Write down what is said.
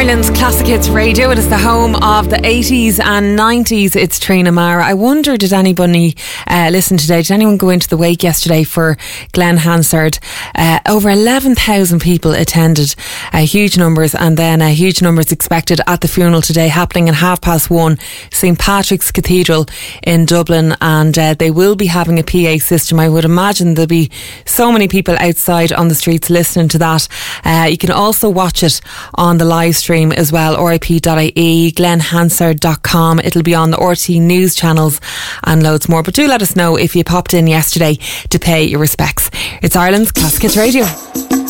Ireland's Classic Hits Radio. It is the home of the 80s and 90s. It's Trina Mara. I wonder, did anybody listen today? Did anyone go into the wake yesterday for Glenn Hansard? Over 11,000 people attended, huge numbers, and then huge numbers expected at the funeral today, happening at 1:30, St Patrick's Cathedral in Dublin, and they will be having a PA system. I would imagine there'll be so many people outside on the streets listening to that. You can also watch it on the live stream as well, rip.ie, glennhansard.com. It'll be on the RT News channels and loads more. But do let us know if you popped in yesterday to pay your respects. It's Ireland's Classic Hits Radio.